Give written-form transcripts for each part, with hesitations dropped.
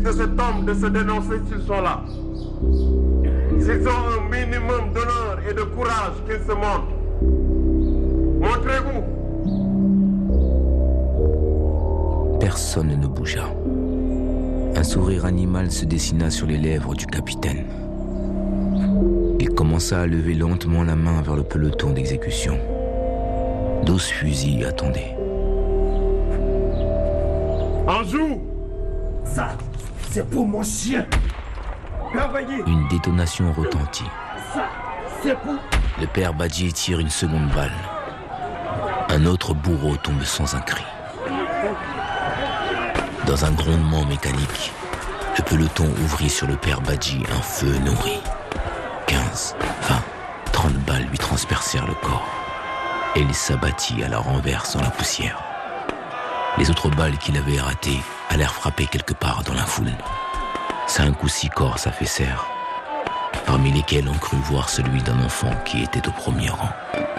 de cet homme de se dénoncer s'ils sont là. S'ils ont un minimum d'honneur et de courage, qu'ils se montrent. Montrez-vous. Personne ne bougea. Un sourire animal se dessina sur les lèvres du capitaine. Il commença à lever lentement la main vers le peloton d'exécution. 12 fusils attendaient. Anjou! Ça, c'est pour mon chien. Travaillez. Une détonation retentit. Ça, c'est pour... Le père Badji tire une seconde balle. Un autre bourreau tombe sans un cri. Dans un grondement mécanique, le peloton ouvrit sur le père Badji un feu nourri. 15, 20, 30 balles lui transpercèrent le corps. Et il s'abattit à la renverse dans la poussière. Les autres balles qu'il avait ratées allèrent frapper quelque part dans la foule. 5 ou 6 corps s'affaissèrent, parmi lesquels on crut voir celui d'un enfant qui était au premier rang.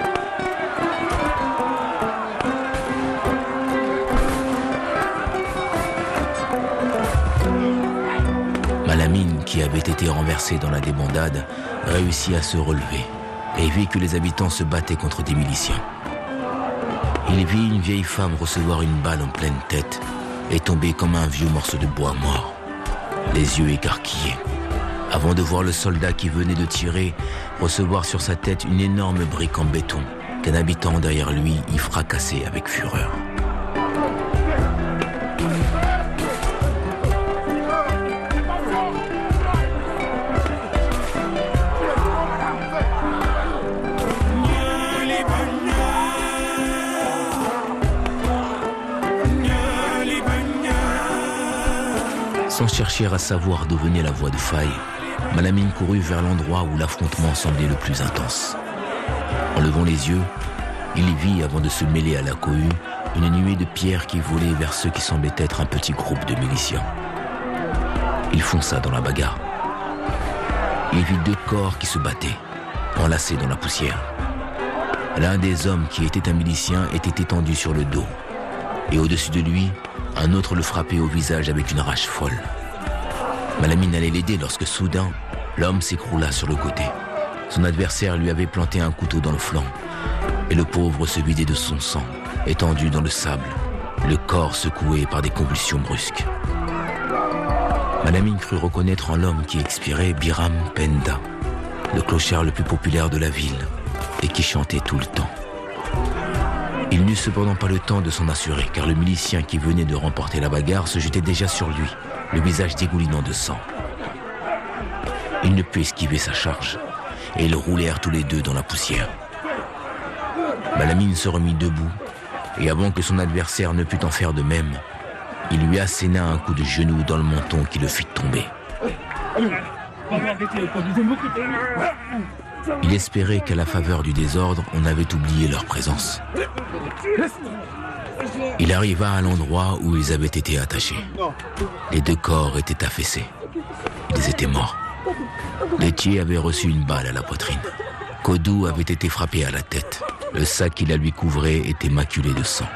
Malamine, qui avait été renversé dans la débandade, réussit à se relever et vit que les habitants se battaient contre des miliciens. Il vit une vieille femme recevoir une balle en pleine tête et tomber comme un vieux morceau de bois mort, les yeux écarquillés, avant de voir le soldat qui venait de tirer recevoir sur sa tête une énorme brique en béton qu'un habitant derrière lui y fracassait avec fureur. Sans chercher à savoir d'où venait la voix de faille, Malamine courut vers l'endroit où l'affrontement semblait le plus intense. En levant les yeux, il vit, avant de se mêler à la cohue, une nuée de pierres qui volait vers ce qui semblait être un petit groupe de miliciens. Il fonça dans la bagarre. Il vit 2 corps qui se battaient, enlacés dans la poussière. L'un des hommes qui était un milicien était étendu sur le dos, et au-dessus de lui, un autre le frappait au visage avec une rage folle. Malamine allait l'aider lorsque soudain, l'homme s'écroula sur le côté. Son adversaire lui avait planté un couteau dans le flanc, et le pauvre se vidait de son sang, étendu dans le sable, le corps secoué par des convulsions brusques. Malamine crut reconnaître en l'homme qui expirait Biram Penda, le clochard le plus populaire de la ville, et qui chantait tout le temps. Il n'eut cependant pas le temps de s'en assurer, car le milicien qui venait de remporter la bagarre se jetait déjà sur lui, le visage dégoulinant de sang. Il ne put esquiver sa charge, et ils roulèrent tous les deux dans la poussière. Malamine se remit debout, et avant que son adversaire ne pût en faire de même, il lui asséna un coup de genou dans le menton qui le fit tomber. Il espérait qu'à la faveur du désordre, on avait oublié leur présence. Il arriva à l'endroit où ils avaient été attachés. Les 2 corps étaient affaissés. Ils étaient morts. Laitier avait reçu une balle à la poitrine. Kodou avait été frappé à la tête. Le sac qui la lui couvrait était maculé de sang.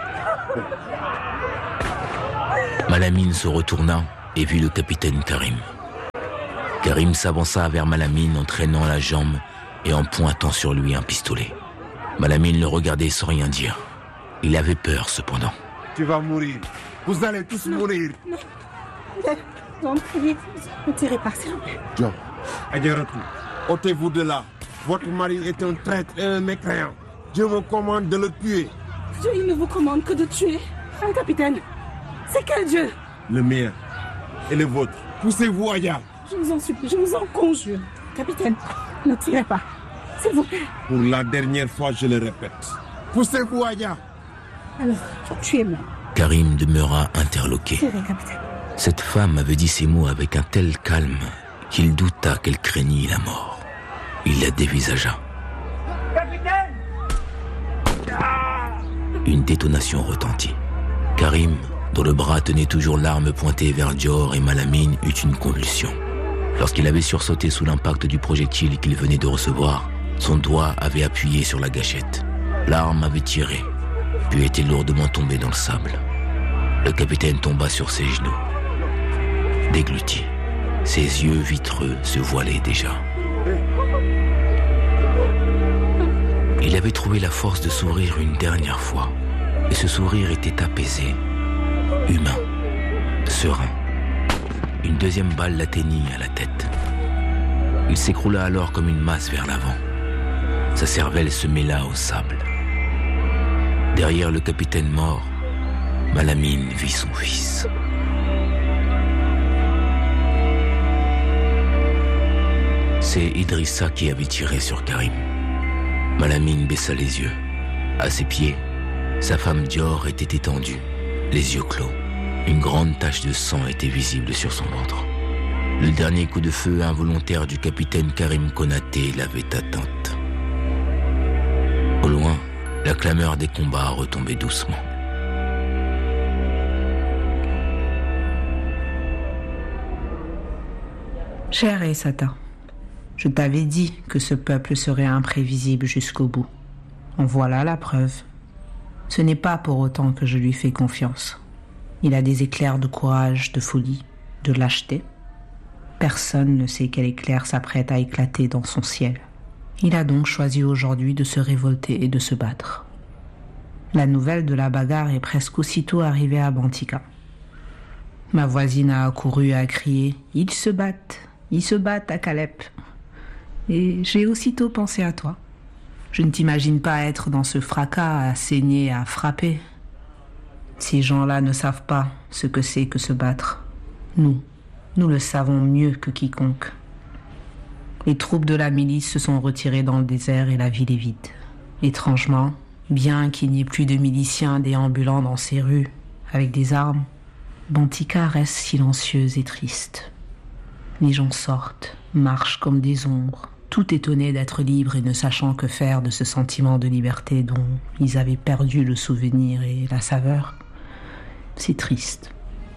Malamine se retourna et vit le capitaine Karim. Karim s'avança vers Malamine en traînant la jambe et en pointant sur lui un pistolet. Malamine le regardait sans rien dire. Il avait peur cependant. Tu vas mourir. Vous allez tous mourir. Non, priez, ne tirez pas, s'il vous plaît. John, Adjaratou, ôtez-vous de là. Votre mari est un traître et un mécréant. Dieu me commande de le tuer. Dieu, il ne vous commande que de tuer. Un capitaine, c'est quel Dieu? Le mien et le vôtre. Poussez-vous, Aya. Je vous en supplie, je vous en conjure. Capitaine, ne tirez pas, s'il vous plaît. Pour la dernière fois, je le répète. Poussez-vous, Aya. Alors, tuez-moi. Karim demeura interloqué. Tirez, capitaine. Cette femme avait dit ces mots avec un tel calme qu'il douta qu'elle craignit la mort. Il la dévisagea. Capitaine! Une détonation retentit. Karim, dont le bras tenait toujours l'arme pointée vers Dior et Malamine, eut une convulsion. Lorsqu'il avait sursauté sous l'impact du projectile qu'il venait de recevoir, son doigt avait appuyé sur la gâchette. L'arme avait tiré, puis était lourdement tombée dans le sable. Le capitaine tomba sur ses genoux. dégluti. Ses yeux vitreux se voilaient déjà. Il avait trouvé la force de sourire une dernière fois. Et ce sourire était apaisé, humain, serein. Une deuxième balle l'atteignit à la tête. Il s'écroula alors comme une masse vers l'avant. Sa cervelle se mêla au sable. Derrière le capitaine mort, Malamine vit son fils. C'est Idrissa qui avait tiré sur Karim. Malamine baissa les yeux. À ses pieds, sa femme Dior était étendue, les yeux clos. Une grande tache de sang était visible sur son ventre. Le dernier coup de feu involontaire du capitaine Karim Konaté l'avait atteinte. Au loin, la clameur des combats retombait doucement. Cher Aïssata, je t'avais dit que ce peuple serait imprévisible jusqu'au bout. En voilà la preuve. Ce n'est pas pour autant que je lui fais confiance. Il a des éclairs de courage, de folie, de lâcheté. Personne ne sait quel éclair s'apprête à éclater dans son ciel. Il a donc choisi aujourd'hui de se révolter et de se battre. La nouvelle de la bagarre est presque aussitôt arrivée à Bantika. Ma voisine a accouru et a crié « Ils se battent à Calep !» Et j'ai aussitôt pensé à toi. Je ne t'imagine pas être dans ce fracas à saigner, à frapper. Ces gens-là ne savent pas ce que c'est que se battre. Nous le savons mieux que quiconque. Les troupes de la milice se sont retirées dans le désert et la ville est vide. Étrangement, bien qu'il n'y ait plus de miliciens déambulant dans ces rues avec des armes, Bantika reste silencieuse et triste. Les gens sortent, marchent comme des ombres, tout étonnés d'être libres et ne sachant que faire de ce sentiment de liberté dont ils avaient perdu le souvenir et la saveur. C'est triste.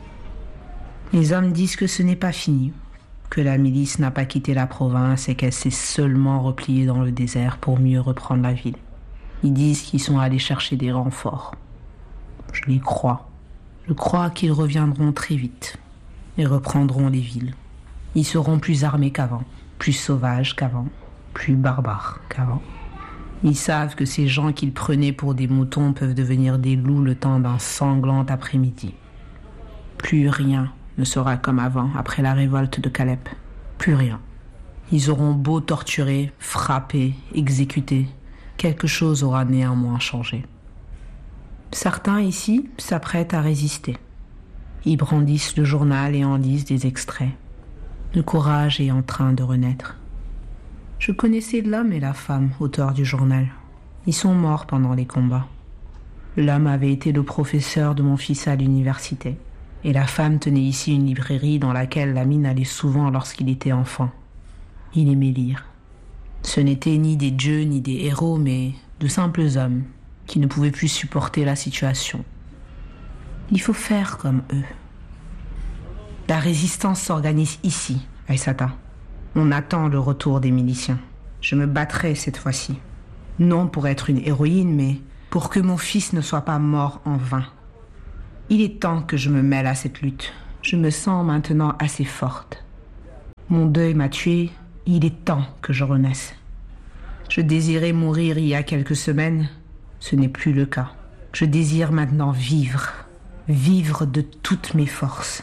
Les hommes disent que ce n'est pas fini, que la milice n'a pas quitté la province et qu'elle s'est seulement repliée dans le désert pour mieux reprendre la ville. Ils disent qu'ils sont allés chercher des renforts. Je les crois. Je crois qu'ils reviendront très vite et reprendront les villes. Ils seront plus armés qu'avant, plus sauvages qu'avant, plus barbares qu'avant. Ils savent que ces gens qu'ils prenaient pour des moutons peuvent devenir des loups le temps d'un sanglant après-midi. Plus rien ne sera comme avant après la révolte de Calep. Plus rien. Ils auront beau torturer, frapper, exécuter. Quelque chose aura néanmoins changé. Certains ici s'apprêtent à résister. Ils brandissent le journal et en lisent des extraits. Le courage est en train de renaître. Je connaissais l'homme et la femme, auteurs du journal. Ils sont morts pendant les combats. L'homme avait été le professeur de mon fils à l'université. Et la femme tenait ici une librairie dans laquelle Lamine allait souvent lorsqu'il était enfant. Il aimait lire. Ce n'étaient ni des dieux ni des héros, mais de simples hommes qui ne pouvaient plus supporter la situation. Il faut faire comme eux. La résistance s'organise ici, Aïssata. On attend le retour des miliciens. Je me battrai cette fois-ci. Non pour être une héroïne, mais pour que mon fils ne soit pas mort en vain. Il est temps que je me mêle à cette lutte. Je me sens maintenant assez forte. Mon deuil m'a tuée, il est temps que je renaisse. Je désirais mourir il y a quelques semaines, ce n'est plus le cas. Je désire maintenant vivre de toutes mes forces.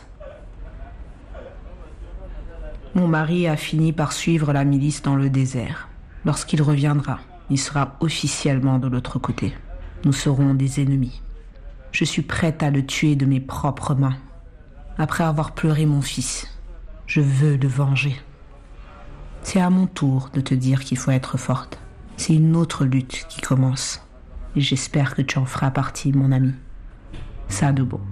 Mon mari a fini par suivre la milice dans le désert. Lorsqu'il reviendra, il sera officiellement de l'autre côté. Nous serons des ennemis. Je suis prête à le tuer de mes propres mains. Après avoir pleuré mon fils, je veux le venger. C'est à mon tour de te dire qu'il faut être forte. C'est une autre lutte qui commence. Et j'espère que tu en feras partie, mon ami. Sadoubo.